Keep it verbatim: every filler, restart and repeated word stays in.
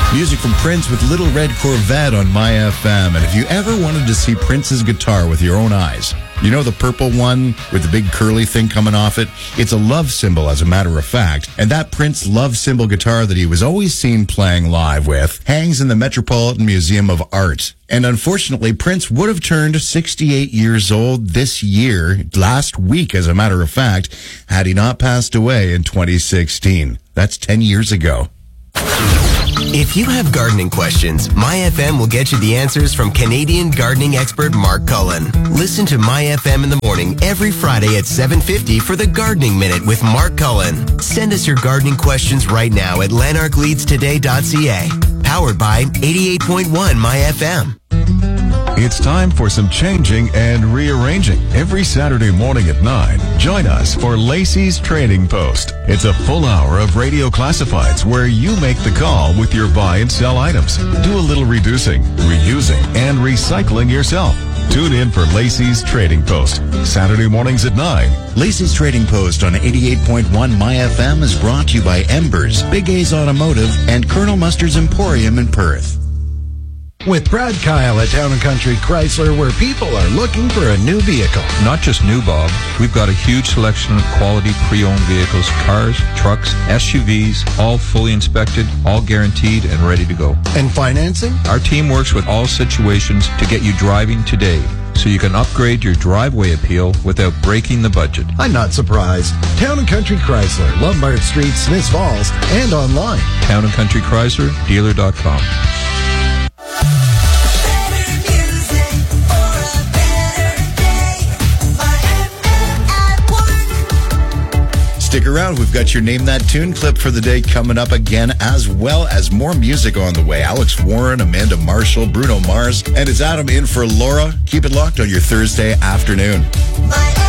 Music from Prince with Little Red Corvette on My F M. And if you ever wanted to see Prince's guitar with your own eyes, you know the purple one with the big curly thing coming off it? It's a love symbol, as a matter of fact. And that Prince love symbol guitar that he was always seen playing live with hangs in the Metropolitan Museum of Art. And unfortunately, Prince would have turned sixty-eight years old this year, last week, as a matter of fact, had he not passed away in twenty sixteen. That's ten years ago. If you have gardening questions, My F M will get you the answers from Canadian gardening expert Mark Cullen. Listen to My F M in the morning every Friday at seven fifty for the Gardening Minute with Mark Cullen. Send us your gardening questions right now at lanark leads today dot c a. Powered by eighty-eight point one My F M. It's time for some changing and rearranging. Every Saturday morning at nine, join us for Lacey's Trading Post. It's a full hour of radio classifieds where you make the call with your buy and sell items. Do a little reducing, reusing, and recycling yourself. Tune in for Lacey's Trading Post, Saturday mornings at nine. Lacey's Trading Post on eighty-eight point one My F M is brought to you by Embers, Big A's Automotive, and Colonel Mustard's Emporium in Perth. With Brad Kyle at Town and Country Chrysler, where people are looking for a new vehicle. Not just new, Bob. We've got a huge selection of quality pre-owned vehicles, cars, trucks, S U Vs, all fully inspected, all guaranteed and ready to go. And financing? Our team works with all situations to get you driving today, so you can upgrade your driveway appeal without breaking the budget. I'm not surprised. Town and Country Chrysler, Lombard Street, Smiths Falls, and online. Town and Country Chrysler, dealer dot com. Stick around. We've got your Name That Tune clip for the day coming up again, as well as more music on the way. Alex Warren, Amanda Marshall, Bruno Mars, and it's Adam in for Laura. Keep it locked on your Thursday afternoon.